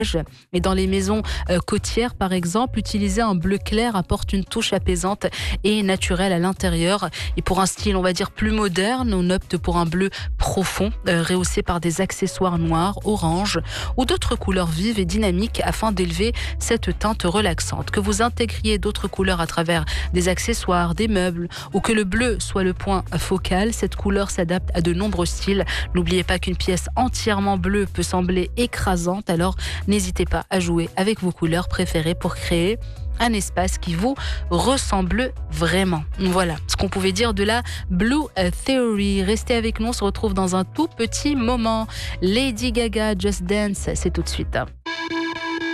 Et dans les maisons côtières, par exemple, utiliser un bleu clair apporte une touche apaisante et naturelle à l'intérieur. Et pour un style, on va dire, plus moderne, on opte pour un bleu profond, rehaussé par des accessoires noirs, orange ou d'autres couleurs vives et dynamiques afin d'élever cette teinte relaxante. Que vous intégriez d'autres couleurs à travers des accessoires, des meubles ou que le bleu soit le point focal, cette couleur s'adapte à de nombreux styles. N'oubliez pas qu'une pièce entièrement bleue peut sembler écrasante, alors n'hésitez pas à jouer avec vos couleurs préférées pour créer un espace qui vous ressemble vraiment. Voilà ce qu'on pouvait dire de la Blue Theory. Restez avec nous, on se retrouve dans un tout petit moment. Lady Gaga, Just Dance, c'est tout de suite.